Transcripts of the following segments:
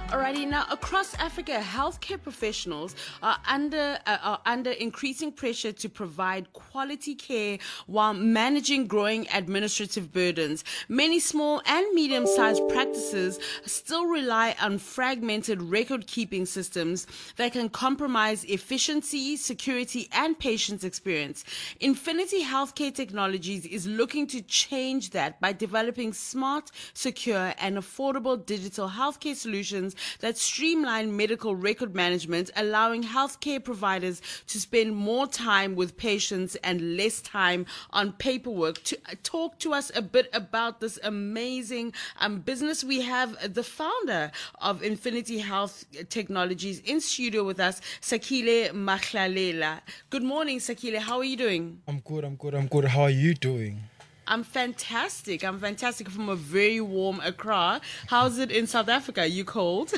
Alrighty, now across Africa, healthcare professionals are under increasing pressure to provide quality care while managing growing administrative burdens. Many small and medium-sized practices still rely on fragmented record-keeping systems that can compromise efficiency, security, and patient experience. Infinity Healthcare Technologies is looking to change that by developing smart, secure, and affordable digital healthcare solutions that streamline medical record management, allowing healthcare providers to spend more time with patients and less time on paperwork. To talk to us a bit about this amazing business, we have the founder of Infinity Health Technologies in studio with us, Sakile Mahlalela. Good morning, Sakile. How are you doing? I'm good. How are you doing? I'm fantastic from a very warm Accra. How's it in South Africa? You cold?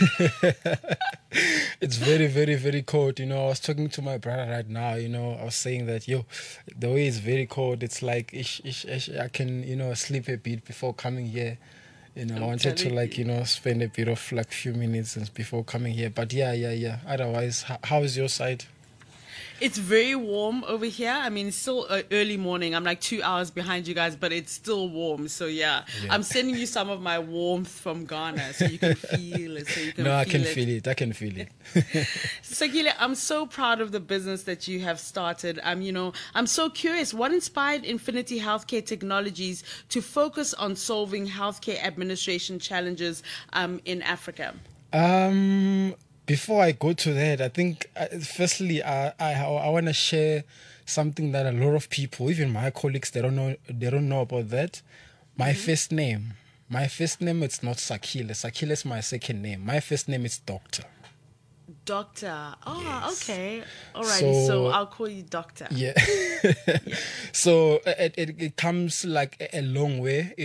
It's very, very, very cold. I was talking to my brother right now, I was saying that, the way it's very cold, it's like I can, sleep a bit before coming here. I wanted to spend a bit of few minutes before coming here. But yeah. Otherwise, how is your side? It's very warm over here. I mean, it's still early morning. I'm like 2 hours behind you guys, but it's still warm. So yeah. I'm sending you some of my warmth from Ghana so you can feel it. I can feel it. Sakile, I'm so proud of the business that you have started. I'm so curious. What inspired Infinity Healthcare Technologies to focus on solving healthcare administration challenges in Africa? Before I go to that, I think firstly I want to share something that a lot of people, even my colleagues, they don't know about that. My first name, it's not Sakile. Sakile is my second name. My first name is Doctor. Doctor. Oh, yes. Okay. All right. So I'll call you Doctor. Yeah. Yeah. So it comes like a long way,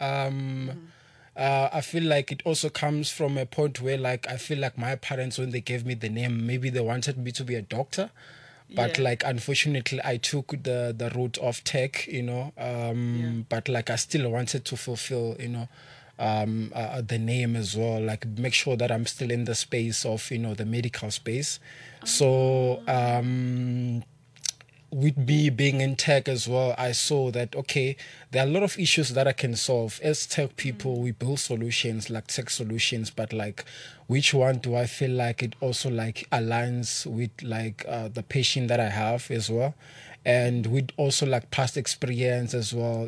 I feel like it also comes from a point where I feel like my parents, when they gave me the name, maybe they wanted me to be a doctor. But unfortunately, I took the route of tech, but I still wanted to fulfill, the name as well, make sure that I'm still in the space of, the medical space. So, with me being in tech as well, I saw that, okay, there are a lot of issues that I can solve. As tech people, we build solutions, like tech solutions, but which one do I feel like it also aligns with the patient that I have as well? And with also past experience as well,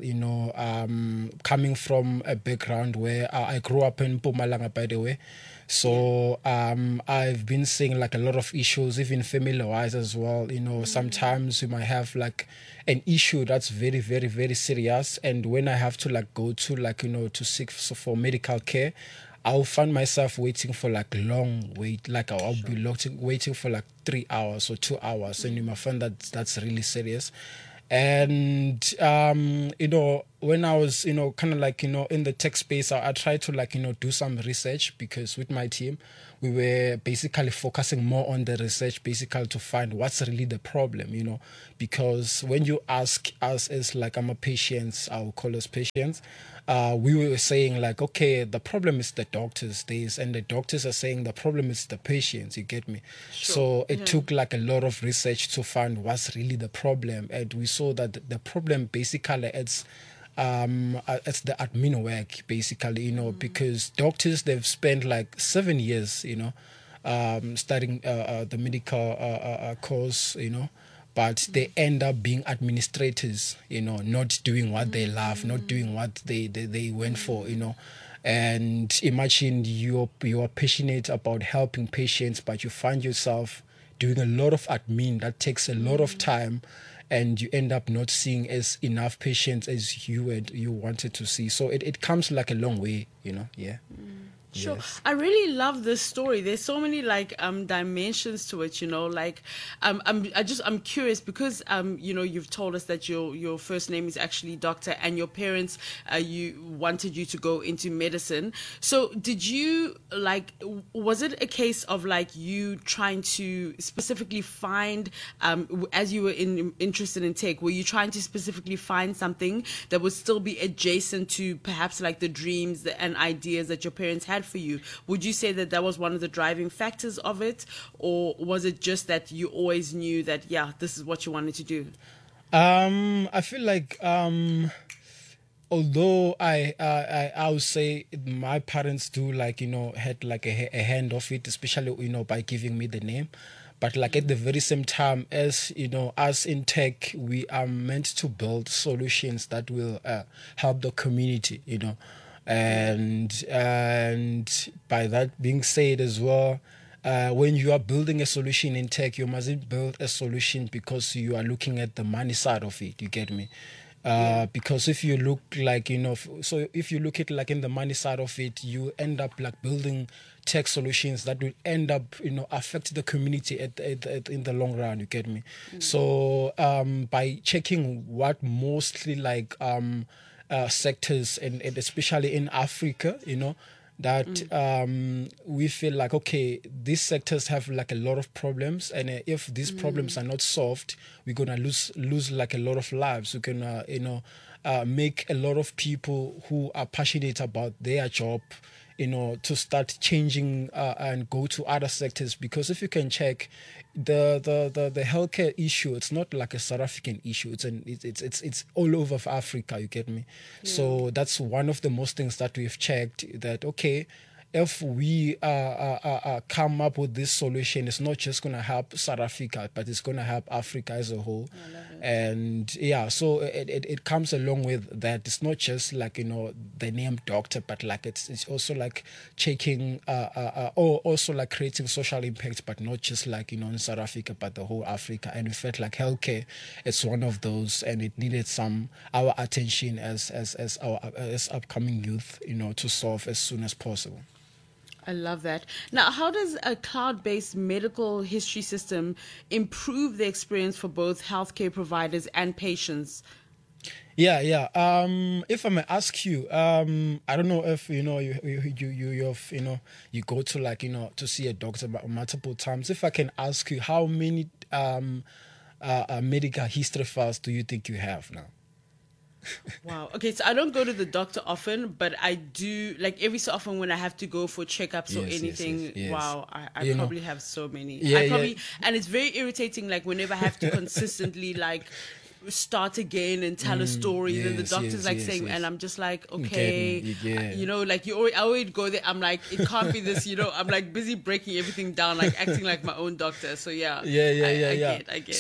coming from a background where I grew up in Mpumalanga, by the way. So I've been seeing a lot of issues, even family-wise as well. Sometimes we might have an issue that's very, very, very serious. And when I have to go to to seek for medical care, I'll find myself waiting for long wait. I'll be waiting for 3 hours or 2 hours. And you might find that that's really serious. And, when I was, in the tech space, I tried to, do some research because with my team, we were basically focusing more on the research, basically to find what's really the problem, because when you ask us as I'm a patient, I'll call us patients, we were saying okay, the problem is the doctors, and the doctors are saying the problem is the patients, you get me? Sure. So it took a lot of research to find what's really the problem, and we saw that the problem basically it's the admin work basically, because doctors, they've spent 7 years, studying the medical course, but they end up being administrators, not doing what they love, not doing what they went for, And imagine you are passionate about helping patients, but you find yourself doing a lot of admin that takes a lot of time, and you end up not seeing as enough patients as you wanted to see. So it comes a long way, yeah. Sure. Yes. I really love this story. There's so many dimensions to it, I'm curious because you've told us that your first name is actually Doctor, and your parents wanted you to go into medicine. So did you was it a case of you trying to specifically find as you were interested in tech, were you trying to specifically find something that would still be adjacent to perhaps the dreams and ideas that your parents had right for you. Would you say that that was one of the driving factors of it, or was it just that you always knew that, yeah, this is what you wanted to do? I feel like although I would say my parents do like had like a hand of it, especially by giving me the name. But like at the very same time, as us in tech, we are meant to build solutions that will help the community, and by that being said as well, when you are building a solution in tech, you mustn't build a solution because you are looking at the money side of it. You get me? Because if you look like so if you look at like in the money side of it, you end up like building tech solutions that will end up affect the community at in the long run. You get me? So by checking what mostly like sectors and especially in Africa, that we feel like, okay, these sectors have like a lot of problems, and if these problems are not solved, we're gonna lose like a lot of lives. We're gonna make a lot of people who are passionate about their job to start changing and go to other sectors. Because if you can check the healthcare issue, it's not like a South African issue. It's all over Africa. You get me? Yeah. So that's one of the most things that we've checked. That okay, if we come up with this solution, it's not just going to help South Africa, but it's going to help Africa as a whole. And yeah, so it comes along with that. It's not just like the name doctor, but like it's also like checking or also like creating social impact, but not just like in South Africa, but the whole Africa. And we felt like healthcare is one of those, and it needed our attention as upcoming youth to solve as soon as possible. I love that. Now, how does a cloud-based medical history system improve the experience for both healthcare providers and patients? Yeah. If I may ask you, I don't know if you go to like to see a doctor multiple times. If I can ask you, how many medical history files do you think you have now? Wow. Okay, so I don't go to the doctor often, but I do, like every so often when I have to go for checkups or anything. Yes. Wow, I probably have so many. And it's very irritating, like whenever I have to consistently like start again and tell a story, and the doctor's saying, and I'm just like, okay, like I always go there, I'm like, it can't be this, I'm like busy breaking everything down, like acting like my own doctor. So I get.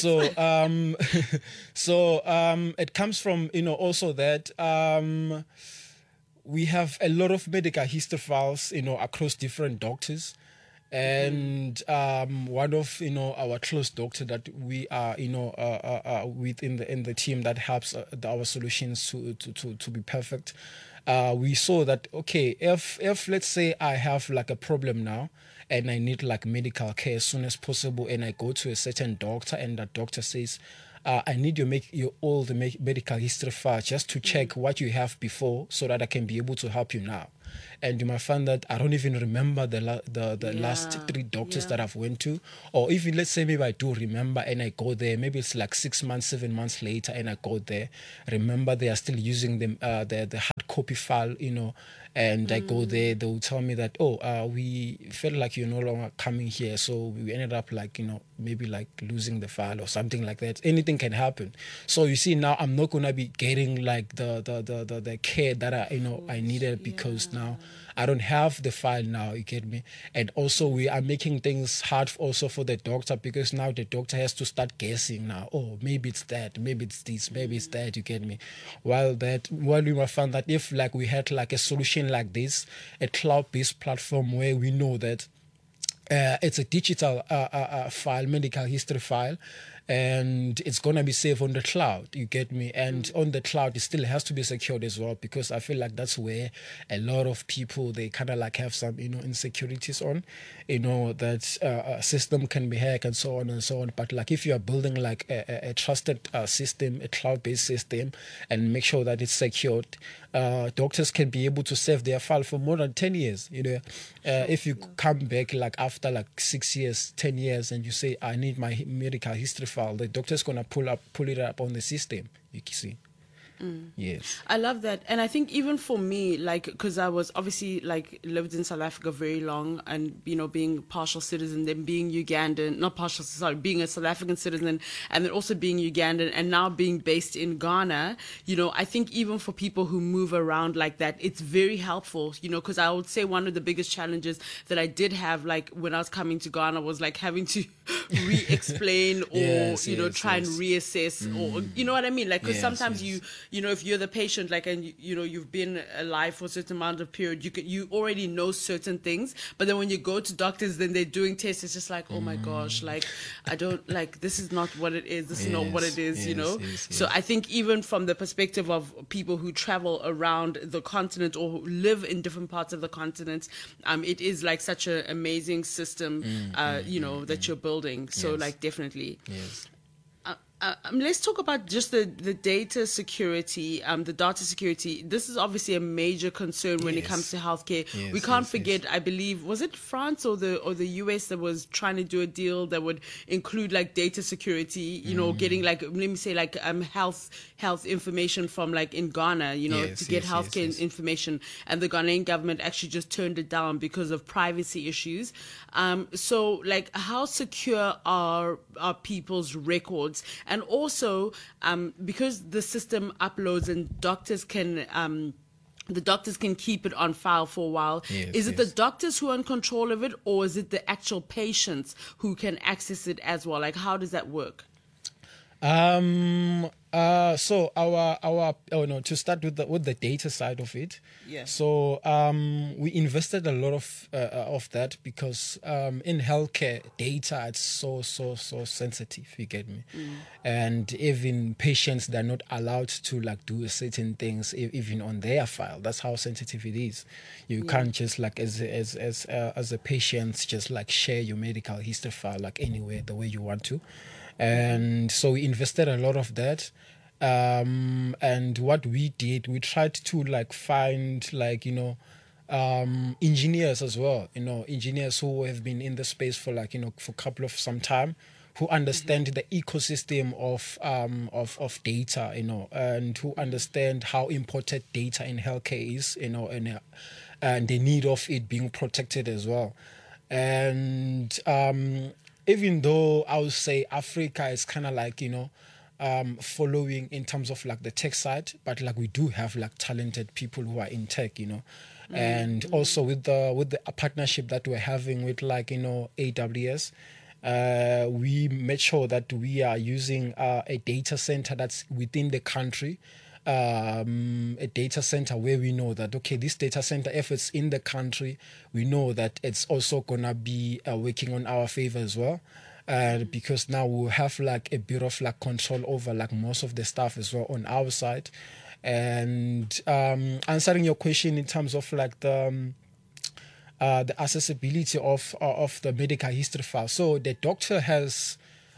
So it comes from also that we have a lot of medical history files across different doctors. And one of our close doctor that we are within the team that helps our solutions to be perfect. We saw that okay, if let's say I have like a problem now and I need like medical care as soon as possible, and I go to a certain doctor and that doctor says, I need all the medical history file just to check what you have before, so that I can be able to help you now. And you might find that I don't even remember the last 3 doctors that I've went to, or even let's say maybe I do remember and I go there. Maybe it's like 6 months, 7 months later, and I go there. Remember, they are still using the hard copy file, and I go there. They will tell me that we felt like you're no longer coming here, so we ended up like maybe like losing the file or something like that. Anything can happen. So you see, now I'm not gonna be getting like the care that I needed, because now I don't have the file now, you get me? And also we are making things hard also for the doctor, because now the doctor has to start guessing now. Oh, maybe it's that, maybe it's this, maybe it's that, you get me? While we might find that if like we had like a solution like this, a cloud-based platform where we know that it's a digital file, medical history file, and it's going to be safe on the cloud, you get me? And on the cloud, it still has to be secured as well, because I feel like that's where a lot of people, they kind of like have some, insecurities on, that system can be hacked and so on and so on. But like if you are building like a trusted system, a cloud-based system, and make sure that it's secured, doctors can be able to save their file for more than 10 years, if you come back like after like 6 years, 10 years, and you say, I need my medical history file, the doctor's going to pull it up on the system, you see. Yes. I love that. And I think even for me, like, because I was obviously like lived in South Africa very long and, you know, being partial citizen, then being Ugandan, not partial, sorry, being a South African citizen, and then also being Ugandan and now being based in Ghana, you know, I think even for people who move around like that, it's very helpful, you know, because I would say one of the biggest challenges that I did have, like, when I was coming to Ghana was like having to re-explain or, Yes, you know, yes, try yes. and reassess or, you know what I mean? Like, because Yes, sometimes yes. you know, if you're the patient, like, and you know, you've been alive for a certain amount of period, you already know certain things. But then when you go to doctors, then they're doing tests. It's just like, oh my gosh, like, I don't like, this is not what it is. This is not what it is, you know? So I think even from the perspective of people who travel around the continent or who live in different parts of the continent, it is like such an amazing system, you know, that you're building. So Yes. like, definitely. Yes. Let's talk about just the data security, the data security. This is obviously a major concern when it Yes. comes to healthcare. Yes, We can't yes, forget, I believe, was it France or the US that was trying to do a deal that would include like data security, you know, getting like, let me say like health information from like in Ghana, you know, Yes, to get yes, healthcare yes. information, and the Ghanaian government actually just turned it down because of privacy issues. So like, how secure are people's records? And also, because the system uploads and doctors can, the doctors can keep it on file for a while. Yes, Is it the yes. doctors who are in control of it, or is it the actual patients who can access it as well? Like, how does that work? So our oh no, to start with the data side of it. Yeah. So we invested a lot of that because in healthcare data it's so sensitive, you get me? And even patients, they're not allowed to like do certain things even on their file. That's how sensitive it is. You can't just like as a patient just like share your medical history file like anywhere the way you want to. And so we invested a lot of that. And what we did, we tried to like find like, you know, engineers as well, you know, engineers who have been in the space for like, you know, for a couple of some time, who understand the ecosystem of data, you know, and who understand how important data in healthcare is, you know, and the need of it being protected as well. And even though I would say Africa is kind of like, you know, following in terms of like the tech side, but like we do have like talented people who are in tech, you know, and also with the partnership that we're having with like, you know, AWS, we made sure that we are using a data center that's within the country. A data center where we know that, okay, this data center, if it's in the country, we know that it's also gonna be working on our favor as well. Because now we'll have like a bit of like control over like most of the stuff as well on our side. And answering your question in terms of like the accessibility of the medical history file. So the doctor has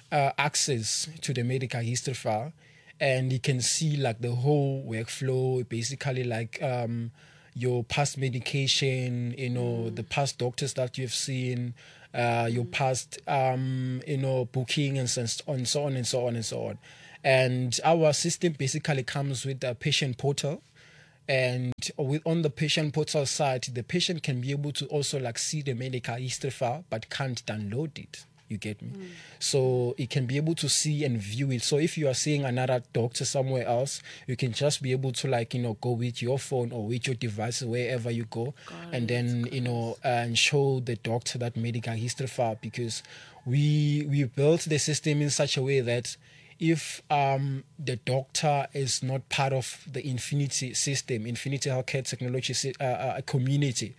access to the medical history file, and you can see like the whole workflow, basically like your past medication, you know, the past doctors that you've seen, your past, you know, booking and so on and so on and so on. And our system basically comes with a patient portal. And on the patient portal side, the patient can be able to also like see the medical history file, but can't download it. You get me? So it can be able to see and view it. So if you are seeing another doctor somewhere else, you can just be able to like, you know, go with your phone or with your device wherever you go, and then, you know, and show the doctor that medical history file, because we built the system in such a way that if the doctor is not part of the Infinity system, Infinity Healthcare Technology community,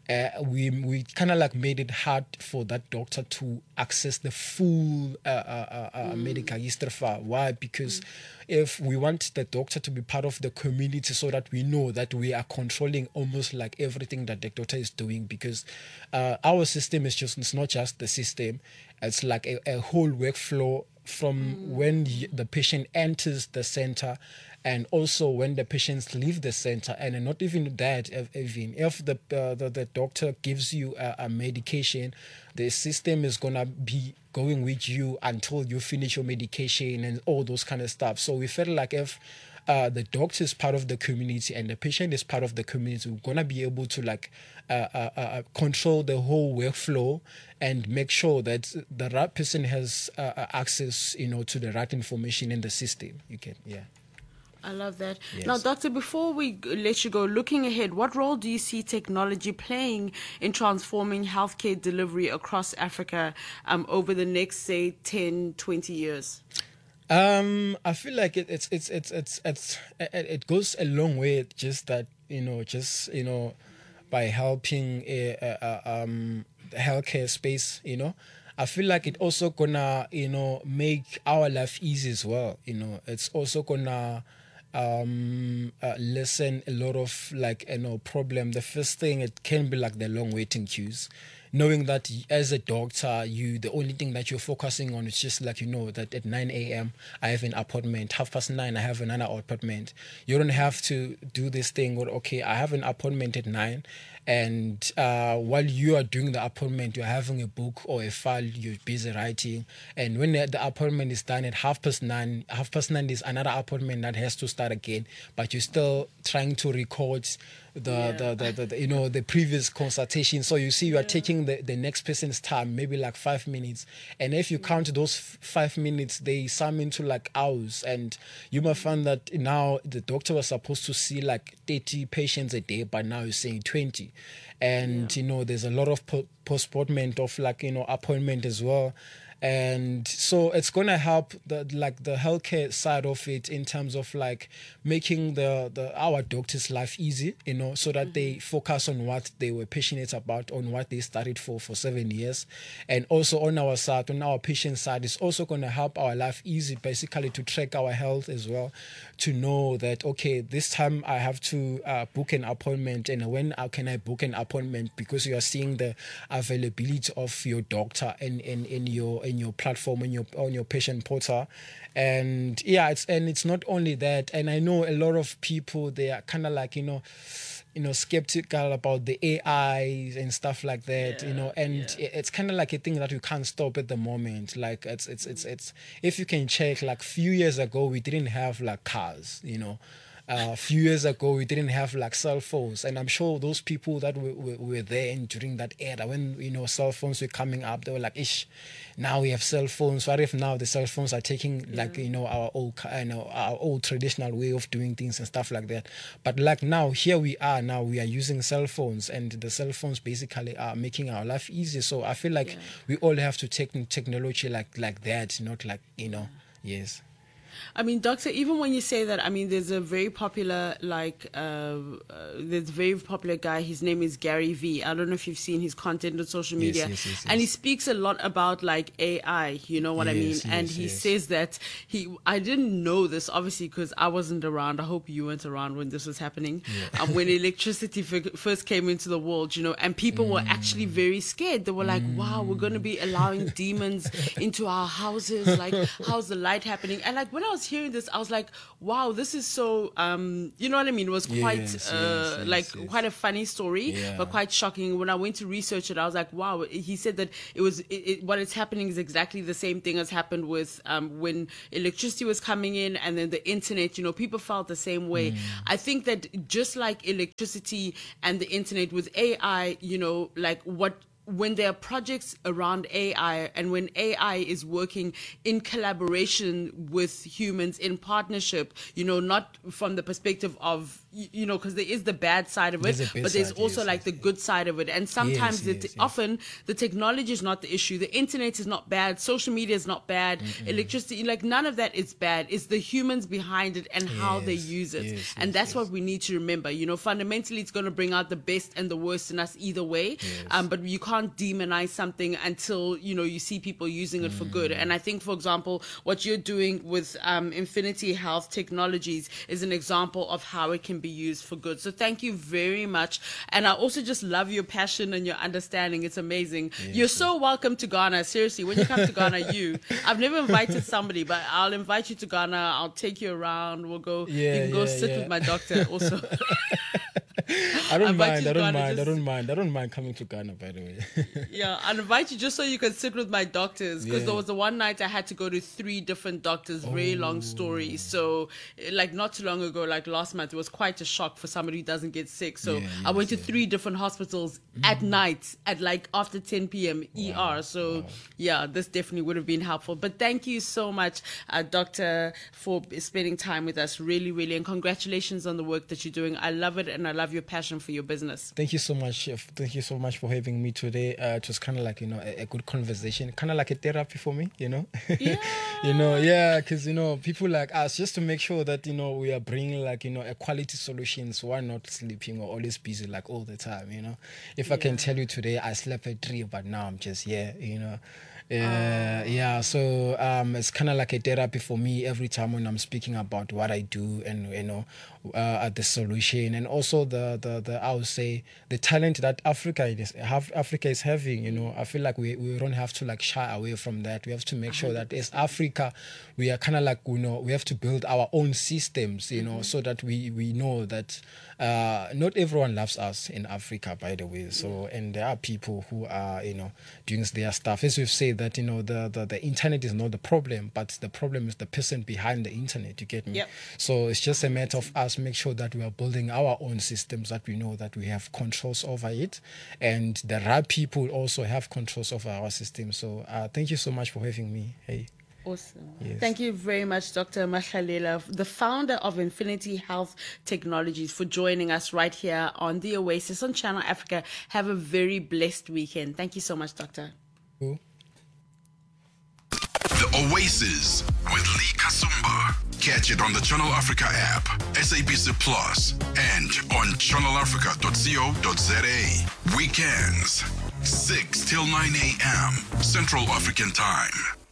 we kind of like made it hard for that doctor to access the full medical history file. Why? Because if we want the doctor to be part of the community, so that we know that we are controlling almost like everything that the doctor is doing, because our system is just, it's not just the system, it's like a whole workflow from when the patient enters the center, and also when the patients leave the center. And not even that, even if the doctor gives you a medication, the system is gonna be going with you until you finish your medication and all those kind of stuff. So we felt like if the doctor is part of the community and the patient is part of the community, we're gonna be able to like control the whole workflow and make sure that the right person has access, to the right information in the system. I love that. Yes. Now, Doctor, before we let you go, looking ahead, what role do you see technology playing in transforming healthcare delivery across Africa over the next, say, 10, 20 years? I feel like it goes a long way. Just that by helping the healthcare space, I feel like it also gonna make our life easy as well. It's also gonna lessen a lot of problem. The first thing, it can be like the long waiting queues, knowing that as a doctor, the only thing that you're focusing on is just that at 9 a.m. I have an appointment, 9:30 I have another appointment. You don't have to do this thing where, okay, I have an appointment at 9, and while you are doing the appointment, you're having a book or a file you're busy writing, and when the appointment is done at 9:30, 9:30 is another appointment that has to start again, but you're still trying to record the previous consultation. So you see, you are taking the next person's time, maybe like 5 minutes, and if you count those 5 minutes, they sum into like hours, and you might find that now the doctor was supposed to see like 30 patients a day, but now you're saying 20, and there's a lot of postponement of appointment as well. And so it's going to help the healthcare side of it in terms of making our doctors' life easy, so that they focus on what they were passionate about, on what they studied for 7 years. And also on our side, on our patient side, it's also going to help our life easy, basically to track our health as well, to know that, okay, this time I have to book an appointment, and when can I book an appointment, because you are seeing the availability of your doctor in your platform, on your patient portal. And it's not only that, and I know a lot of people, they are kind of skeptical about the AI and stuff like that, it's kind of like a thing that we can't stop at the moment. Like it's if you can check, like few years ago we didn't have like cars, a few years ago we didn't have like cell phones, and I'm sure those people that were there and during that era when cell phones were coming up, they were like, ish, now we have cell phones. What if now the cell phones are taking our old traditional way of doing things and stuff like that? But like now we are using cell phones, and the cell phones basically are making our life easier. So I feel like we all have to take technology like that, not like yes. I mean, Doctor, even when you say that, I mean, there's a very popular, there's a very popular guy. His name is Gary Vee. I don't know if you've seen his content on social media. Yes. And he speaks a lot about AI, you know what I mean? And he says that I didn't know this, obviously, because I wasn't around. I hope you weren't around when this was happening. When electricity first came into the world, and people were actually very scared. They were like, wow, we're going to be allowing demons into our houses. Like, how's the light happening? And when I was hearing this, I was like, wow, this is so, you know what I mean? It was quite, quite a funny story, but quite shocking. When I went to research it, I was like, wow. He said that what is happening is exactly the same thing as happened with, when electricity was coming in and then the internet, people felt the same way. I think that just like electricity and the internet with AI, when there are projects around AI and when AI is working in collaboration with humans in partnership, not from the perspective of, because there is the bad side of it, but there's also the good side of it. And sometimes often the technology is not the issue. The internet is not bad. Social media is not bad. Electricity, none of that is bad. It's the humans behind it and how they use it. And that's what we need to remember. Fundamentally, it's going to bring out the best and the worst in us either way. But you can't demonize something until you see people using it for good. And I think, for example, what you're doing with Infinity Health Technologies is an example of how it can be used for good. So thank you very much. And I also just love your passion and your understanding. It's amazing. You're so welcome to Ghana. Seriously, when you come to Ghana, I've never invited somebody, but I'll invite you to Ghana. I'll take you around. We'll go. You can go sit with my doctor also. I don't invite mind. you I to don't Ghana mind. I just- don't mind. I don't mind coming to Ghana, by the way. Yeah, I'll invite you just so you can sit with my doctors, because Yeah. there was the one night I had to go to 3 different doctors. Very long story. So, like not too long ago, like last month, it was quite a shock for somebody who doesn't get sick. So Yeah, I went to yes, 3 different hospitals at night, at like after 10 p.m. ER. So yeah, this definitely would have been helpful. But thank you so much, Doctor, for spending time with us. Really, really, and congratulations on the work that you're doing. I love it, and I love your passion for your business. Thank you so much. Thank you so much for having me today. It was kind of like, a good conversation, kind of like a therapy for me, Yeah. because, people like us, just to make sure that, we are bringing like, a quality solutions. Why not sleeping or always busy like all the time, If I can tell you today, I slept at 3, but now I'm just here, so it's kind of like a therapy for me every time when I'm speaking about what I do and the solution, and also the I would say the talent that Africa is having. I feel like we don't have to like shy away from that. We have to make sure that as Africa we are kind of like we have to build our own systems, so that we know that not everyone loves us in Africa, by the way. So and there are people who are doing their stuff, as we've said, that the internet is not the problem, but the problem is the person behind the internet. You get me? Yep. So it's just a matter of us make sure that we are building our own systems, that we know that we have controls over it, and the right people also have controls over our system. So thank you so much for having me. Hey. Awesome. Yes. Thank you very much, Dr. Mahlalela, the founder of Infinity Health Technologies, for joining us right here on The Oasis on Channel Africa. Have a very blessed weekend. Thank you so much, Doctor. Cool. The Oasis with Lee Kasumba. Catch it on the Channel Africa app, SABC Plus, and on channelafrica.co.za. Weekends, 6 till 9 a.m. Central African Time.